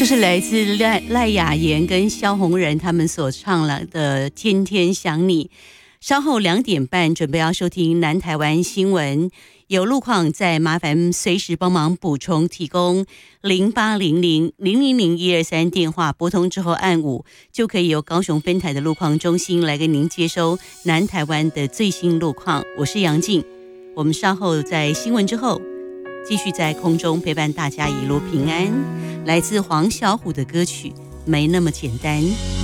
是来自赖雅妍跟萧红人他们所唱了的《天天想你》。稍后2点半准备要收听南台湾新闻，有路况再麻烦随时帮忙补充提供0800-000-123电话拨通之后按5，就可以由高雄分台的路况中心来跟您接收南台湾的最新路况。我是杨静，我们稍后在新闻之后继续在空中陪伴大家一路平安。来自黄小琥的歌曲《没那么简单》。